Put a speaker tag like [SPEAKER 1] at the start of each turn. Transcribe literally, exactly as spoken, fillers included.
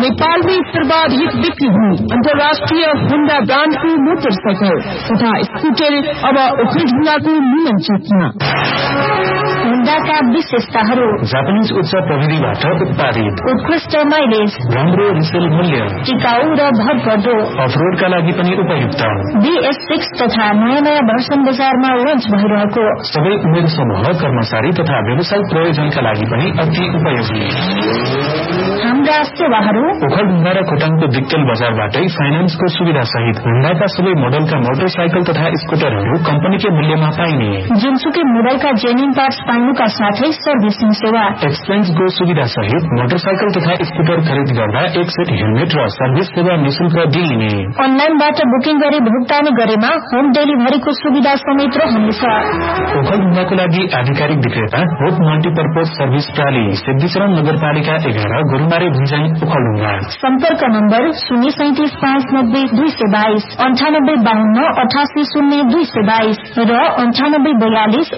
[SPEAKER 1] नेपाल में सर्वाधिक बिक्री हुई अंतर्राष्ट्रीय होंडा ब्रांड को मोटरसाइकिल तथा स्कूटर अब ओखलढुंगा को मिलन चौकमा।
[SPEAKER 2] होंडा का विशेषताहरू
[SPEAKER 3] जापानीज उच्च प्रविधिबाट उत्पादित,
[SPEAKER 2] उत्कृष्ट माइलेज,
[SPEAKER 3] राम्रो रिसेल मूल्य,
[SPEAKER 2] टिकाऊ र भरपर्दो,
[SPEAKER 3] अफरोडका लागि पनि उपयुक्त।
[SPEAKER 2] बी एस सिक्स तथा नयाँ नयाँ भर्सन बजारमा लन्च भइरहेको,
[SPEAKER 3] सबै उमेर समूह, कर्मचारी तथा व्यवसायिक प्रयोजनका लागि पनि अति उपयोगी।
[SPEAKER 2] हाम्रा सेवाहरू
[SPEAKER 3] ओखलढुंगा र खोटाङको दिक्तेल बजारबाटै फाइनान्सको सुविधा सहित होंडाका सबै मोडलका मोटरसाइकल तथा स्कुटरहरू कम्पनीकै मूल्यमा पाइने,
[SPEAKER 2] जुनसुकै मोडलका जेन्युन पार्ट्स पाइनुका साथै सर्भिसिङ सेवा,
[SPEAKER 3] एक्सचेन्जको सुविधा सहित मोटरसाइकल तथा स्कुटर खरिद गर्दा एक सेट हेलमेट र सर्भिस सेवा निशुल्क दिइने।
[SPEAKER 2] अनलाइनबाट बुकिङ गरी भुक्तानी गरेमा होम डेलिभरीको सुविधा समेत रहनेछ।
[SPEAKER 3] ओखलढुंगाको लागि आधिकारिक विक्रेता होप मल्टीपर्पज सर्भिस प्राली, सिद्धिचरण नगरपालिका एघार, गोरुमारे भुइँचाइ, ओखलढुंगा।
[SPEAKER 2] सम्पर्क नम्बर शून्य सैतिस पाँच नब्बे दुई सय बाइस, अन्ठानब्बे बाहन्न अठासी शून्य दुई सय बाइस र अन्ठानब्बे बयालिस